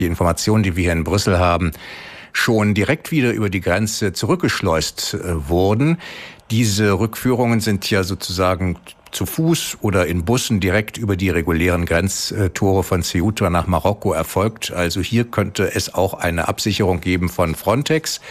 die Informationen, die wir hier in Brüssel haben, schon direkt wieder über die Grenze zurückgeschleust wurden. Diese Rückführungen sind ja sozusagen zu Fuß oder in Bussen direkt über die regulären Grenztore von Ceuta nach Marokko erfolgt. Also hier könnte es auch eine Absicherung geben von Frontex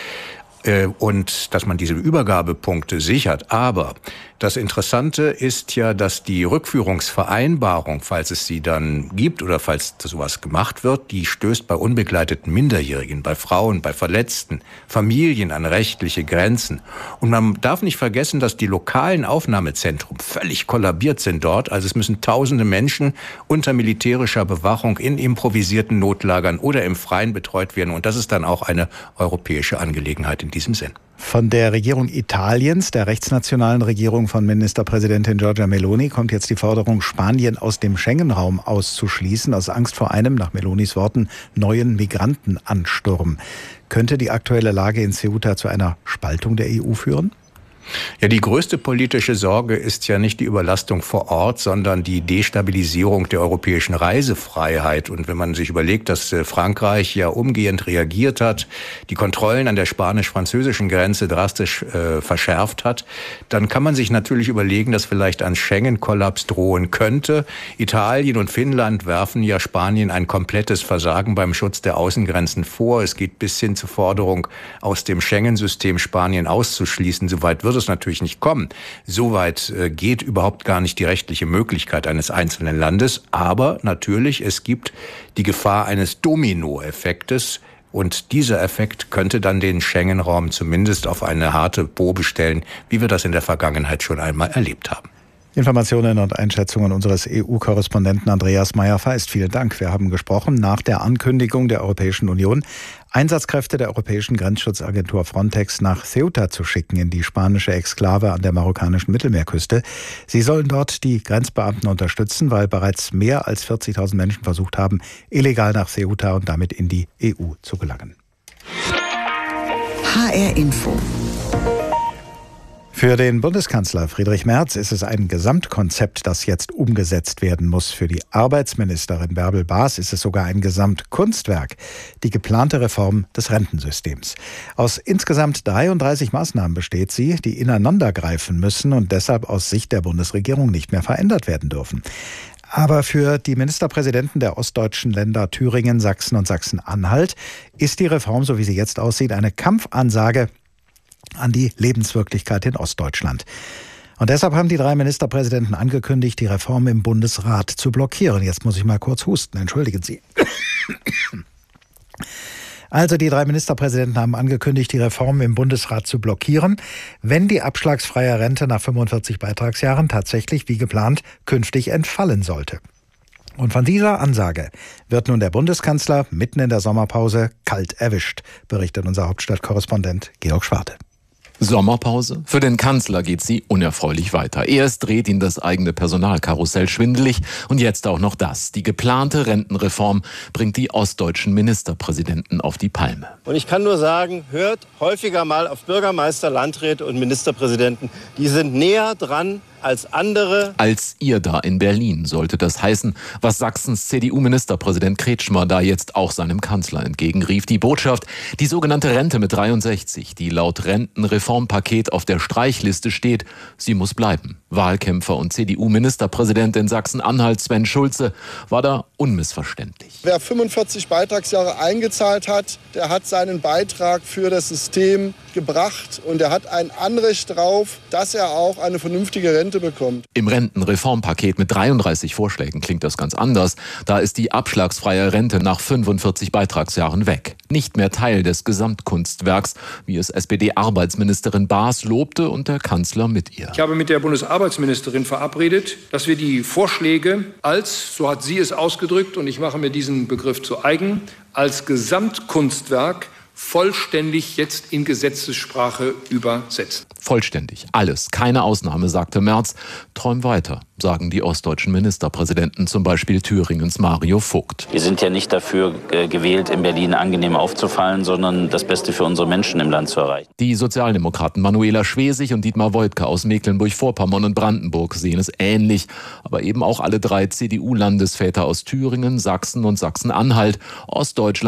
und dass man diese Übergabepunkte sichert. Aber das Interessante ist ja, dass die Rückführungsvereinbarung, falls es sie dann gibt oder falls sowas gemacht wird, die stößt bei unbegleiteten Minderjährigen, bei Frauen, bei Verletzten, Familien an rechtliche Grenzen. Und man darf nicht vergessen, dass die lokalen Aufnahmezentren völlig kollabiert sind dort. Also es müssen tausende Menschen unter militärischer Bewachung in improvisierten Notlagern oder im Freien betreut werden. Und das ist dann auch eine europäische Angelegenheit in diesem Sinn. Von der Regierung Italiens, der rechtsnationalen Regierung von Ministerpräsidentin Giorgia Meloni, kommt jetzt die Forderung, Spanien aus dem Schengen-Raum auszuschließen, aus Angst vor einem, nach Melonis Worten, neuen Migrantenansturm. Könnte die aktuelle Lage in Ceuta zu einer Spaltung der EU führen? Ja, die größte politische Sorge ist ja nicht die Überlastung vor Ort, sondern die Destabilisierung der europäischen Reisefreiheit. Und wenn man sich überlegt, dass Frankreich ja umgehend reagiert hat, die Kontrollen an der spanisch-französischen Grenze drastisch verschärft hat, dann kann man sich natürlich überlegen, dass vielleicht ein Schengen-Kollaps drohen könnte. Italien und Finnland werfen ja Spanien ein komplettes Versagen beim Schutz der Außengrenzen vor. Es geht bis hin zur Forderung, aus dem Schengen-System Spanien auszuschließen. Soweit wird es natürlich nicht kommen. Soweit geht überhaupt gar nicht die rechtliche Möglichkeit eines einzelnen Landes. Aber natürlich, es gibt die Gefahr eines Dominoeffektes. Und dieser Effekt könnte dann den Schengen-Raum zumindest auf eine harte Probe stellen, wie wir das in der Vergangenheit schon einmal erlebt haben. Informationen und Einschätzungen unseres EU-Korrespondenten Andreas Meyer-Feist. Vielen Dank. Wir haben gesprochen nach der Ankündigung der Europäischen Union, Einsatzkräfte der Europäischen Grenzschutzagentur Frontex nach Ceuta zu schicken, in die spanische Exklave an der marokkanischen Mittelmeerküste. Sie sollen dort die Grenzbeamten unterstützen, weil bereits mehr als 40.000 Menschen versucht haben, illegal nach Ceuta und damit in die EU zu gelangen. HR Info. Für den Bundeskanzler Friedrich Merz ist es ein Gesamtkonzept, das jetzt umgesetzt werden muss. Für die Arbeitsministerin Bärbel Baas ist es sogar ein Gesamtkunstwerk, die geplante Reform des Rentensystems. Aus insgesamt 33 Maßnahmen besteht sie, die ineinandergreifen müssen und deshalb aus Sicht der Bundesregierung nicht mehr verändert werden dürfen. Aber für die Ministerpräsidenten der ostdeutschen Länder Thüringen, Sachsen und Sachsen-Anhalt ist die Reform, so wie sie jetzt aussieht, eine Kampfansage an die Lebenswirklichkeit in Ostdeutschland. Und deshalb haben die drei Ministerpräsidenten angekündigt, die Reform im Bundesrat zu blockieren. Jetzt muss ich mal kurz husten, entschuldigen Sie. Also die drei Ministerpräsidenten haben angekündigt, die Reform im Bundesrat zu blockieren, wenn die abschlagsfreie Rente nach 45 Beitragsjahren tatsächlich, wie geplant, künftig entfallen sollte. Und von dieser Ansage wird nun der Bundeskanzler mitten in der Sommerpause kalt erwischt, berichtet unser Hauptstadtkorrespondent Georg Schwarte. Sommerpause? Für den Kanzler geht sie unerfreulich weiter. Erst dreht ihn das eigene Personalkarussell schwindelig und jetzt auch noch das. Die geplante Rentenreform bringt die ostdeutschen Ministerpräsidenten auf die Palme. Und ich kann nur sagen, hört häufiger mal auf Bürgermeister, Landräte und Ministerpräsidenten. Die sind näher dran als andere. Als ihr da in Berlin, sollte das heißen, was Sachsens CDU-Ministerpräsident Kretschmer da jetzt auch seinem Kanzler entgegenrief. Die Botschaft, die sogenannte Rente mit 63, die laut Rentenreformpaket auf der Streichliste steht, sie muss bleiben. Wahlkämpfer und CDU-Ministerpräsident in Sachsen-Anhalt Sven Schulze war da unmissverständlich. Wer 45 Beitragsjahre eingezahlt hat, der hat seinen Beitrag für das System gebracht und er hat ein Anrecht darauf, dass er auch eine vernünftige Rente bekommt. Im Rentenreformpaket mit 33 Vorschlägen klingt das ganz anders. Da ist die abschlagsfreie Rente nach 45 Beitragsjahren weg. Nicht mehr Teil des Gesamtkunstwerks, wie es SPD-Arbeitsministerin Baas lobte und der Kanzler mit ihr. Ich habe mit der Bundesarbeitsministerin verabredet, dass wir die Vorschläge als, so hat sie es ausgedrückt, und ich mache mir diesen Begriff zu eigen, als Gesamtkunstwerk vollständig jetzt in Gesetzessprache übersetzen. Vollständig. Alles. Keine Ausnahme, sagte Merz. Träum weiter, sagen die ostdeutschen Ministerpräsidenten, zum Beispiel Thüringens Mario Vogt. Wir sind ja nicht dafür gewählt, in Berlin angenehm aufzufallen, sondern das Beste für unsere Menschen im Land zu erreichen. Die Sozialdemokraten Manuela Schwesig und Dietmar Woidke aus Mecklenburg-Vorpommern und Brandenburg sehen es ähnlich. Aber eben auch alle drei CDU-Landesväter aus Thüringen, Sachsen und Sachsen-Anhalt. Ostdeutschland